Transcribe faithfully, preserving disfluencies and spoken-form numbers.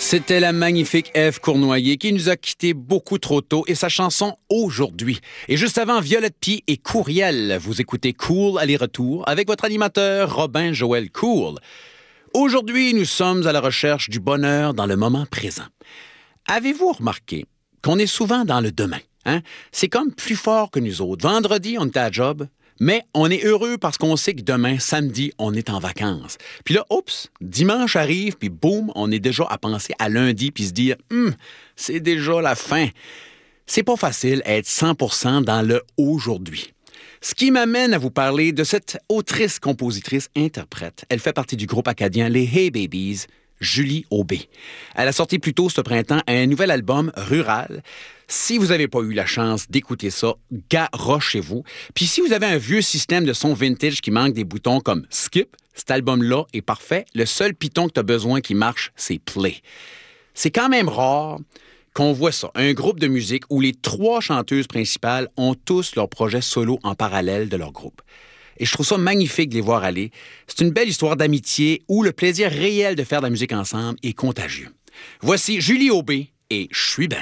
C'était la magnifique Ève Cournoyer qui nous a quittés beaucoup trop tôt et sa chanson « Aujourd'hui ». Et juste avant, Violette Pie et Courriel. Vous écoutez Cool aller-retour avec votre animateur Robin Joël Cool. Aujourd'hui, nous sommes à la recherche du bonheur dans le moment présent. Avez-vous remarqué qu'on est souvent dans le demain? Hein? C'est comme plus fort que nous autres. Vendredi, on est à la job, mais on est heureux parce qu'on sait que demain, samedi, on est en vacances. Puis là, oups, dimanche arrive, puis boum, on est déjà à penser à lundi, puis se dire hum, « c'est déjà la fin ». C'est pas facile être cent pour cent dans le aujourd'hui. Ce qui m'amène à vous parler de cette autrice, compositrice, interprète. Elle fait partie du groupe acadien Les Hey Babies, Julie Aubé. Elle a sorti plus tôt ce printemps un nouvel album, Rural. Si vous n'avez pas eu la chance d'écouter ça, garochez-vous. Puis si vous avez un vieux système de son vintage qui manque des boutons comme Skip, cet album-là est parfait. Le seul piton que tu as besoin qui marche, c'est Play. C'est quand même rare qu'on voit ça, un groupe de musique où les trois chanteuses principales ont tous leur projet solo en parallèle de leur groupe. Et je trouve ça magnifique de les voir aller. C'est une belle histoire d'amitié où le plaisir réel de faire de la musique ensemble est contagieux. Voici Julie Aubé et « Je suis bien ».